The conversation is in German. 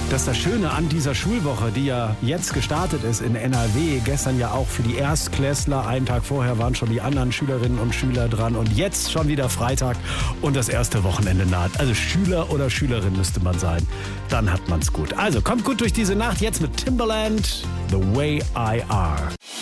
Das ist das Schöne an dieser Schulwoche, die ja jetzt gestartet ist in NRW. Gestern ja auch für die Erstklässler. Einen Tag vorher waren schon die anderen Schülerinnen und Schüler dran. Und jetzt schon wieder Freitag und das erste Wochenende naht. Also Schüler oder Schülerin müsste man sein. Dann hat man's gut. Also kommt gut durch diese Nacht. Jetzt mit Timbaland, The Way I Are.